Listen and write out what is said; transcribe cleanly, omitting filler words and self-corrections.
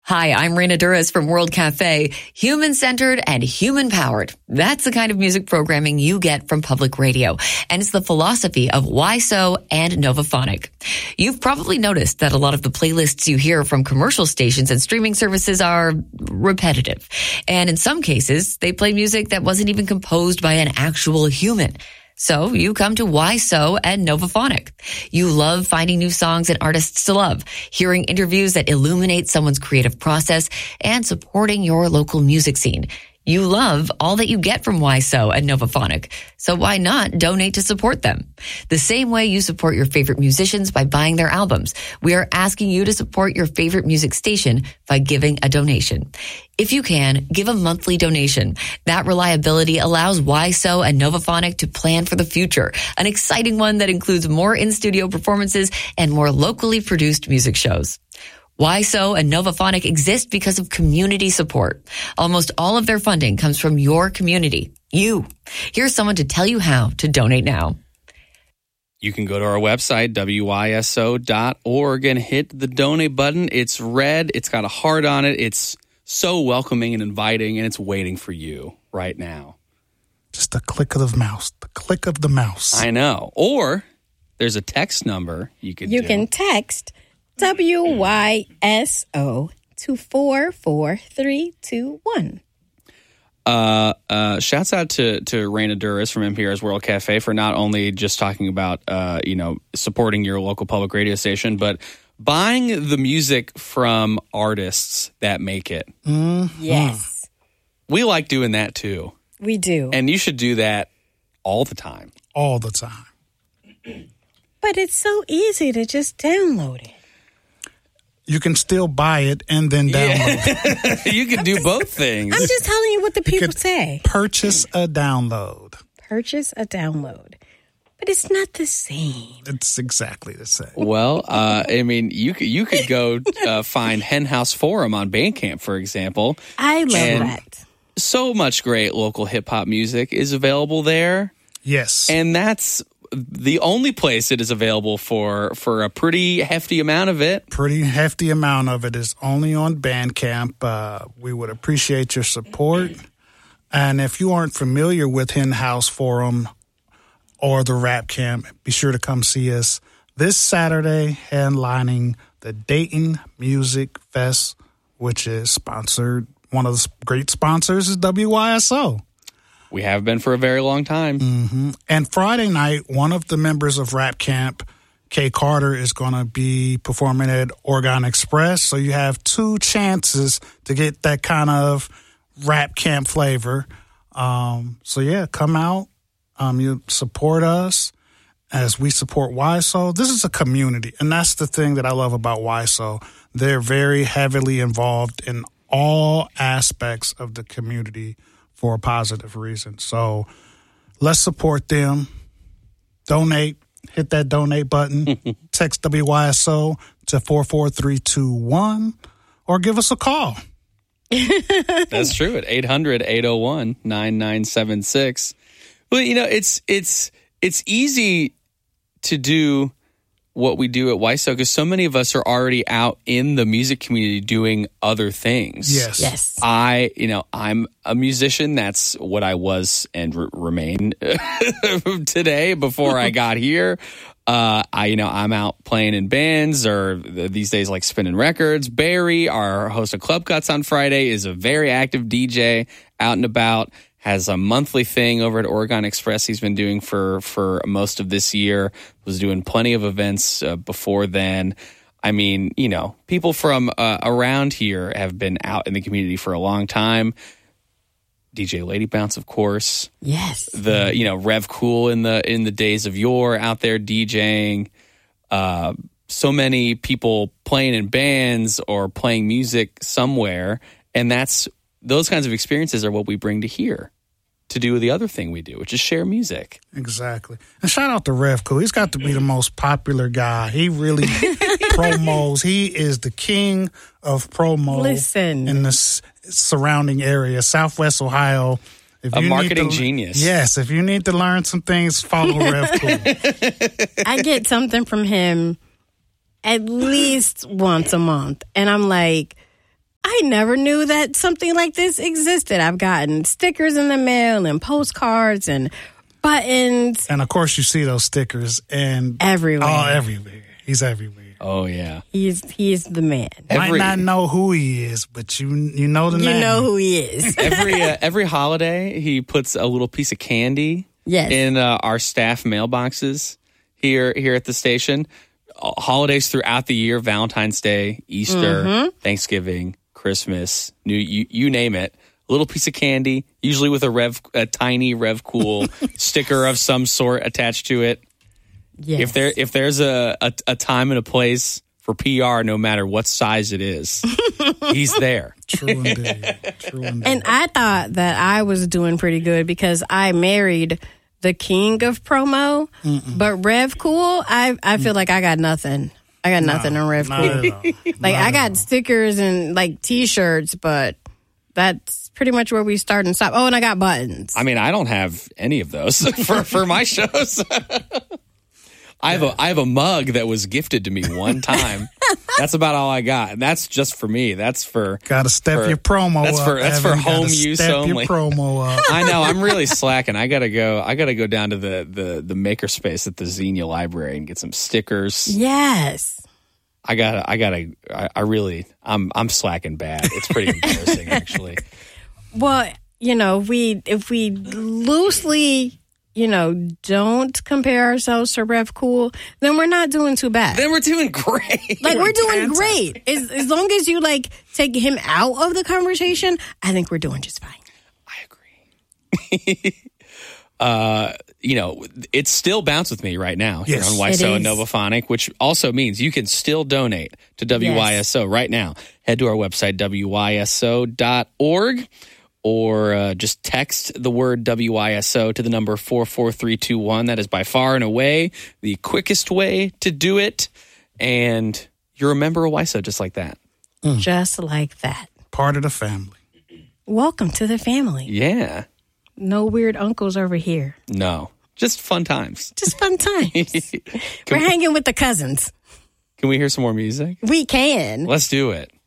Hi, I'm Raina Duras from World Cafe. Human-centered and human-powered. That's the kind of music programming you get from public radio. And it's the philosophy of Why So and Novaphonic. You've probably noticed that a lot of the playlists you hear from commercial stations and streaming services are repetitive. And in some cases, they play music that wasn't even composed by an actual human. So you come to Why So and Novaphonic. You love finding new songs and artists to love, hearing interviews that illuminate someone's creative process, and supporting your local music scene. You love all that you get from Why So and Novaphonic. So why not donate to support them? The same way you support your favorite musicians by buying their albums, we are asking you to support your favorite music station by giving a donation. If you can, give a monthly donation. That reliability allows Why So and Novaphonic to plan for the future, an exciting one that includes more in-studio performances and more locally produced music shows. Why So and Novaphonic exist because of community support. Almost all of their funding comes from your community, you. Here's someone to tell you how to donate now. You can go to our website, wyso.org, and hit the donate button. It's red. It's got a heart on it. It's so welcoming and inviting, and it's waiting for you right now. Just a click of the mouse. The click of the mouse. I know. Or there's a text number you can text WYSO to 44321. Shouts out to Raina Duras from NPR's World Cafe for not only just talking about supporting your local public radio station, but buying the music from artists that make it. Mm-hmm. Yes. We like doing that too. We do. And you should do that all the time. All the time. But it's so easy to just download it. You can still buy it and then download it. You can do both things. I'm just telling you what the people say. Purchase a download. Purchase a download. But it's not the same. It's exactly the same. Well, you could go find Hen House Forum on Bandcamp, for example. I love that. So much great local hip-hop music is available there. Yes. And that's the only place it is available for a pretty hefty amount of it. Pretty hefty amount of it is only on Bandcamp. We would appreciate your support. And if you aren't familiar with Hen House Forum or the Rap Camp, be sure to come see us this Saturday headlining the Dayton Music Fest, which is sponsored. One of the great sponsors is WYSO. We have been for a very long time. Mm-hmm. And Friday night, one of the members of Rap Camp, Kay Carter, is going to be performing at Oregon Express. So you have two chances to get that kind of Rap Camp flavor. Come out. You support us as we support YSO. This is a community, and that's the thing that I love about YSO. They're very heavily involved in all aspects of the community for a positive reason. So let's support them. Donate. Hit that donate button. Text WYSO to 44321 or give us a call. That's true at 800-801-9976. Well, it's easy to do what we do at YSO because so many of us are already out in the music community doing other things. Yes. I'm a musician. That's what I was and remain today before I got here. I'm out playing in bands or these days like spinning records. Barry, our host of Club Cuts on Friday, is a very active DJ out and about. Has a monthly thing over at Oregon Express he's been doing for most of this year. Was doing plenty of events before then. I mean, people from around here have been out in the community for a long time. DJ Lady Bounce, of course. Yes. The Rev Cool in the days of yore out there DJing. So many people playing in bands or playing music somewhere, and those kinds of experiences are what we bring to here to do the other thing we do, which is share music. Exactly. And shout out to Rev Cool. He's got to be the most popular guy. He really promos. He is the king of promo. Listen. In the surrounding area, Southwest Ohio. A marketing genius. Yes. If you need to learn some things, follow Rev Cool. I get something from him at least once a month. And I'm like, I never knew that something like this existed. I've gotten stickers in the mail and postcards and buttons. And of course, you see those stickers and everywhere. Oh, everywhere. He's everywhere. Oh yeah, He's the man. Might not know who he is, but you know the name. You know who he is. every holiday, he puts a little piece of candy in our staff mailboxes here at the station. Holidays throughout the year: Valentine's Day, Easter, Thanksgiving, Christmas, you name it. A little piece of candy, usually with a tiny Rev Cool sticker of some sort attached to it. Yes. If there's a time and a place for PR, no matter what size it is, he's there. True indeed. And I thought that I was doing pretty good because I married the king of promo. But Rev Cool, I feel like I got nothing. I got nothing on Rev Cool. Like I got stickers and like T-shirts, but that's pretty much where we start and stop. Oh, and I got buttons. I mean, I don't have any of those for my shows. I have a mug that was gifted to me one time. That's about all I got. And that's just for me. That's for gotta step your promo that's up. That's for home use only. Your promo up. I know. I'm really slacking. I gotta go down to the makerspace at the Xenia Library and get some stickers. Yes. I'm slacking bad. It's pretty embarrassing actually. Well, if we loosely, don't compare ourselves to Rev Cool, then we're not doing too bad. Then we're doing great. Like we're doing great. As long as you take him out of the conversation, I think we're doing just fine. I agree. It's still Bounce With Me right now here on YSO and Novophonic, which also means you can still donate to WYSO right now. Head to our website, wyso.org. Or just text the word WYSO to the number 44321. That is by far and away the quickest way to do it. And you're a member of YSO just like that. Just like that. Part of the family. Welcome to the family. Yeah. No weird uncles over here. No. Just fun times. Just fun times. We're hanging with the cousins. Can we hear some more music? We can. Let's do it.